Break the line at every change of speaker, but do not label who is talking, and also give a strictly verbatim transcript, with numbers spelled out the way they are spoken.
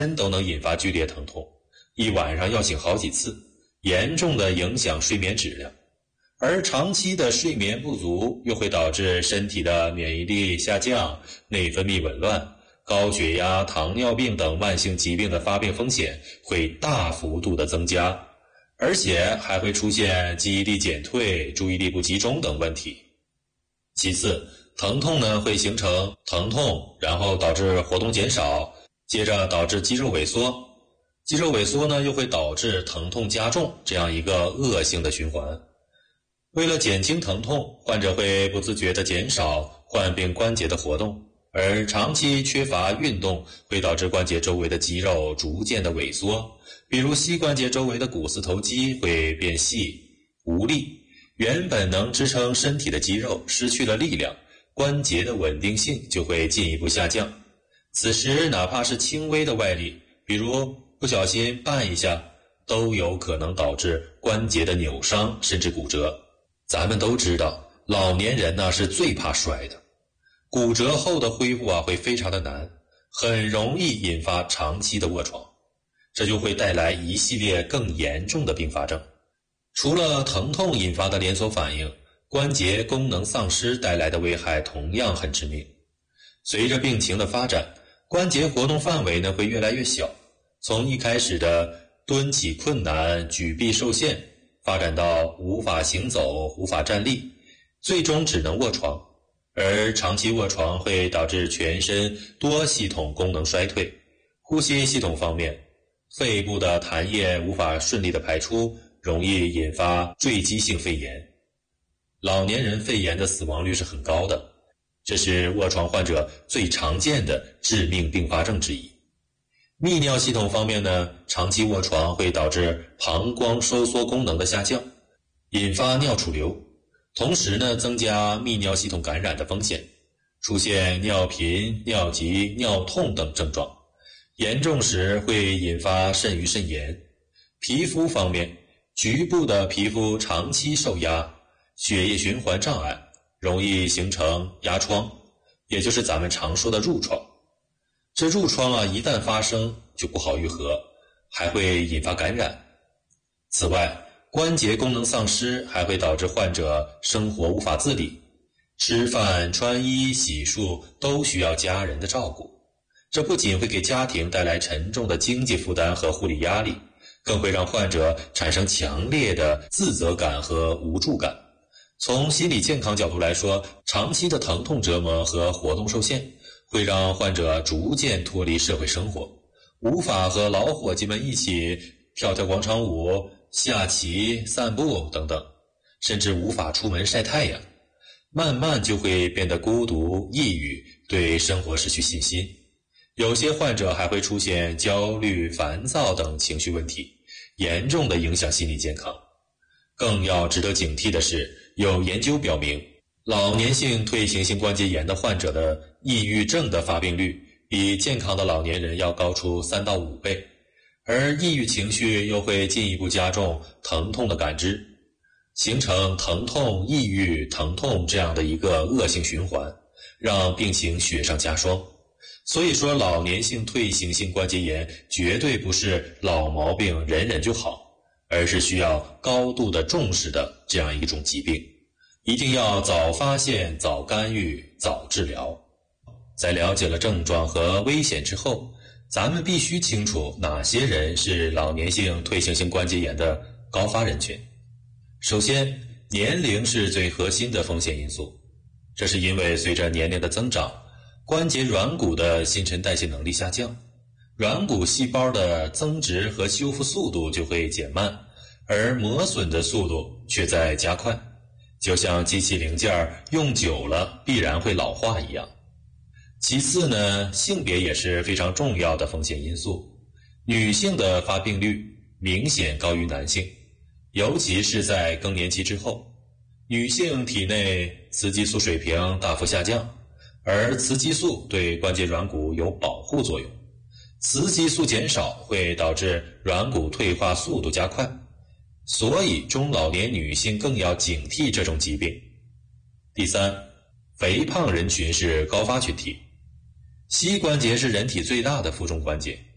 都能引发剧烈疼痛，一晚上要醒好几次，严重的影响睡眠质量。而长期的睡眠不足又会导致身体的免疫力下降、内分泌紊乱、高血压、糖尿病等慢性疾病的发病风险会大幅度的增加，而且还会出现记忆力减退、注意力不集中等问题。其次，疼痛呢会形成疼痛，然后导致活动减少，接着导致肌肉萎缩，肌肉萎缩呢又会导致疼痛加重，这样一个恶性的循环。为了减轻疼痛，患者会不自觉地减少患病关节的活动，而长期缺乏运动会导致关节周围的肌肉逐渐的萎缩，比如膝关节周围的股四头肌会变细无力，原本能支撑身体的肌肉失去了力量，关节的稳定性就会进一步下降。此时哪怕是轻微的外力，比如不小心绊一下，都有可能导致关节的扭伤甚至骨折。咱们都知道，老年人呢是最怕摔的，骨折后的恢复啊会非常的难，很容易引发长期的卧床，这就会带来一系列更严重的并发症。除了疼痛引发的连锁反应，关节功能丧失带来的危害同样很致命。随着病情的发展，关节活动范围呢会越来越小，从一开始的蹲起困难、举臂受限，发展到无法行走、无法站立，最终只能卧床。而长期卧床会导致全身多系统功能衰退。呼吸系统方面，肺部的痰液无法顺利的排出，容易引发坠积性肺炎。老年人肺炎的死亡率是很高的，这是卧床患者最常见的致命并发症之一。泌尿系统方面呢，长期卧床会导致膀胱收缩功能的下降，引发尿储留，同时呢增加泌尿系统感染的风险，出现尿频、尿急、尿痛等症状，严重时会引发肾盂肾炎。皮肤方面，局部的皮肤长期受压，血液循环障碍，容易形成压疮，也就是咱们常说的褥疮。这褥疮啊，一旦发生就不好愈合，还会引发感染。此外，关节功能丧失还会导致患者生活无法自理，吃饭、穿衣、洗漱都需要家人的照顾。这不仅会给家庭带来沉重的经济负担和护理压力，更会让患者产生强烈的自责感和无助感。从心理健康角度来说，长期的疼痛折磨和活动受限会让患者逐渐脱离社会生活，无法和老伙计们一起跳跳广场舞、下棋、散步等等，甚至无法出门晒太阳，慢慢就会变得孤独、抑郁，对生活失去信心。有些患者还会出现焦虑、烦躁等情绪问题，严重的影响心理健康。更要值得警惕的是，有研究表明，老年性退行性关节炎的患者的抑郁症的发病率比健康的老年人要高出三到五倍，而抑郁情绪又会进一步加重疼痛的感知，形成疼痛、抑郁、疼痛这样的一个恶性循环，让病情雪上加霜。所以说，老年性退行性关节炎绝对不是老毛病忍忍就好，而是需要高度的重视的这样一种疾病，一定要早发现、早干预、早治疗。在了解了症状和危险之后，咱们必须清楚哪些人是老年性退行性关节炎的高发人群。首先，年龄是最核心的风险因素，这是因为随着年龄的增长，关节软骨的新陈代谢能力下降，软骨细胞的增殖和修复速度就会减慢，而磨损的速度却在加快，就像机器零件用久了必然会老化一样。其次呢，性别也是非常重要的风险因素，女性的发病率明显高于男性，尤其是在更年期之后，女性体内雌激素水平大幅下降，而雌激素对关节软骨有保护作用，雌激素减少会导致软骨退化速度加快，所以中老年女性更要警惕这种疾病。第三，肥胖人群是高发群体。膝关节是人体最大的负重关节，